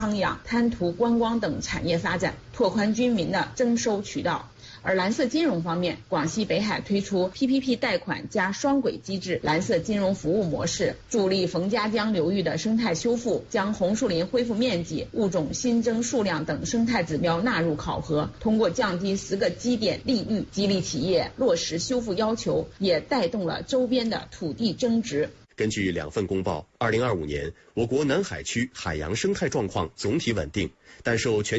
康养、滩涂、观光等产业发展，拓宽居民的征收渠道。而蓝色金融方面，广西北海推出 PPP 贷款加双轨机制蓝色金融服务模式，助力冯家江流域的生态修复，将红树林恢复面积、物种新增数量等生态指标纳入考核，通过降低10个基点利率，激励企业落实修复要求，也带动了周边的土地增值。 根据2份公报，2025年我国南海区海洋生态状况总体稳定，但受全